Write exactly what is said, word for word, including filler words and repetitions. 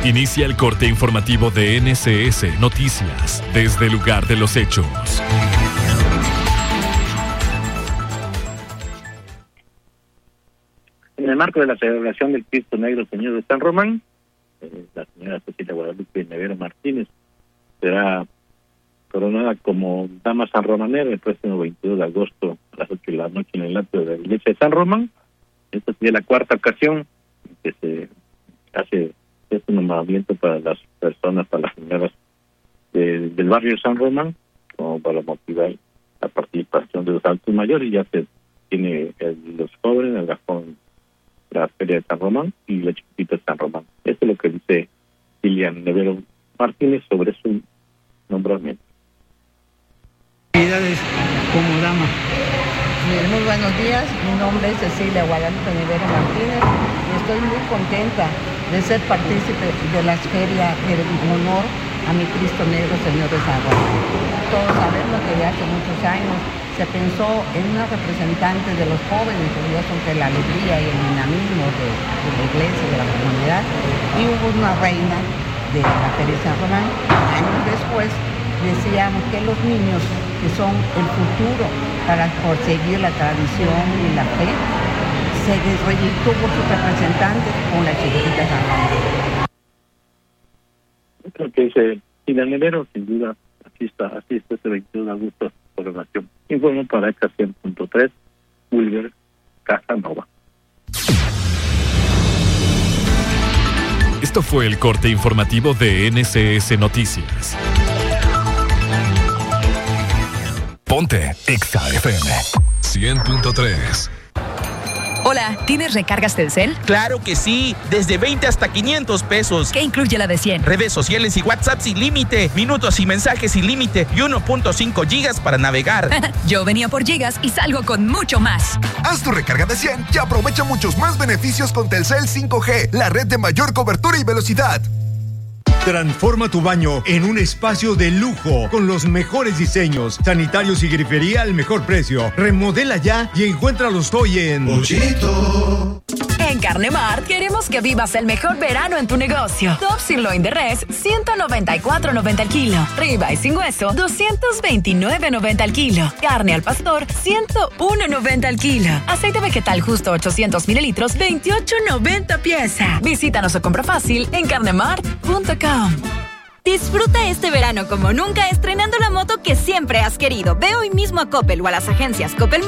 Inicia el corte informativo de N S S Noticias desde el lugar de los hechos. En el marco de la celebración del Cristo Negro Señor de San Román, eh, la señora Cecilia Guadalupe Nevero Martínez será coronada como dama sanromanera el próximo veintidós de agosto a las ocho de la noche en el atrio de la iglesia de San Román. Esta sería la cuarta ocasión que se hace este nombramiento para las personas, para las señoras de, del barrio San Román, como para motivar la participación de los adultos mayores. Ya se tiene el, los jóvenes, la, la feria de San Román y la chiquitita de San Román. Esto es lo que dice Lilian Nevero Martínez sobre su nombramiento. Como dama. Muy buenos días, mi nombre es Cecilia Guadalupe Nevero Martínez y estoy muy contenta de ser partícipe de la feria en honor a mi Cristo Negro Señor de San Román. Todos sabemos que ya hace muchos años se pensó en una representante de los jóvenes, orgullosos entre la alegría y el dinamismo de, de la iglesia, de la comunidad, y hubo una reina de la feria de San Román. Años después decíamos que los niños, que son el futuro para conseguir la tradición y la fe, se registró por sus representantes con la chiquitita San Román. Creo que dice Lilian Nevero, sin duda, así está, así está este veintidós de agosto por formación. Informo para Exa cien punto tres, Wilber Casanova. Esto fue el corte informativo de N S S Noticias. Ponte Exa F M cien punto tres. Hola, ¿tienes recargas Telcel? ¡Claro que sí! Desde veinte hasta quinientos pesos. ¿Qué incluye la de cien? Redes sociales y WhatsApp sin límite, minutos y mensajes sin límite y uno punto cinco gigas para navegar. Yo venía por gigas y salgo con mucho más. Haz tu recarga de cien y aprovecha muchos más beneficios con Telcel cinco G, la red de mayor cobertura y velocidad. Transforma tu baño en un espacio de lujo con los mejores diseños, sanitarios y grifería al mejor precio. Remodela ya y encuéntralos hoy en Pochito. En Carnemart queremos que vivas el mejor verano en tu negocio. Top sirloin de res, ciento noventa y cuatro noventa al kilo. Ribeye sin hueso, doscientos veintinueve noventa al kilo. Carne al pastor, ciento uno noventa al kilo. Aceite vegetal justo ochocientos mililitros, veintiocho noventa pieza. Visítanos o compra fácil en carnemart punto com. Disfruta este verano como nunca estrenando la moto que siempre has querido. Ve hoy mismo a Coppel o a las agencias Coppel